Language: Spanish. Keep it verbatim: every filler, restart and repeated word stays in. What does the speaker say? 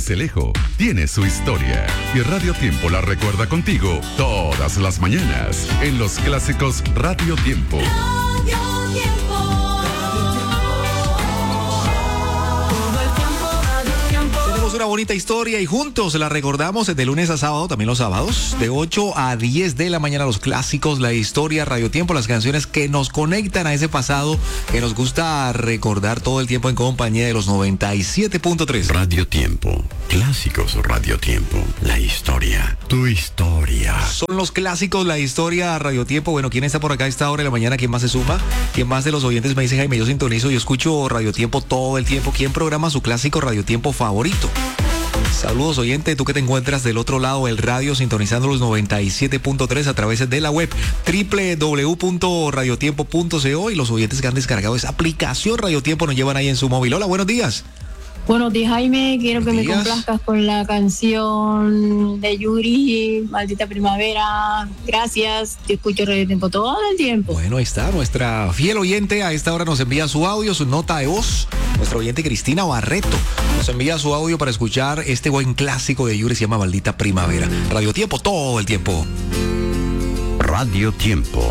Sincelejo tiene su historia y Radio Tiempo la recuerda contigo todas las mañanas en los clásicos Radio Tiempo. Radio Tiempo. Tenemos una bonita historia y juntos la recordamos de lunes a sábado, también los sábados, de ocho a diez de la mañana, los clásicos, la historia, Radio Tiempo, las canciones que nos conectan a ese pasado que nos gusta recordar todo el tiempo en compañía de los noventa y siete punto tres. Radio Tiempo, clásicos Radio Tiempo, la historia, tu historia. Son los clásicos, la historia, Radio Tiempo. Bueno, ¿quién está por acá a esta hora de la mañana? ¿Quién más se suma? ¿Quién más de los oyentes me dice, Jaime, yo sintonizo, yo escucho Radio Tiempo todo el tiempo? ¿Quién programa su clásico Radio Tiempo favorito? Saludos, oyente, tú que te encuentras del otro lado del radio sintonizando los noventa y siete punto tres a través de la web doble u doble u doble u punto radio tiempo punto co, y los oyentes que han descargado esa aplicación Radio Tiempo nos llevan ahí en su móvil. Hola, buenos días. Buenos días, Jaime. Quiero que Buenos me días. complazcas con la canción de Yuri, Maldita Primavera. Gracias. Te escucho Radio Tiempo todo el tiempo. Bueno, ahí está nuestra fiel oyente. A esta hora nos envía su audio, su nota de voz. Nuestra oyente Cristina Barreto nos envía su audio para escuchar este buen clásico de Yuri, se llama Maldita Primavera. Radio Tiempo todo el tiempo. Radio Tiempo.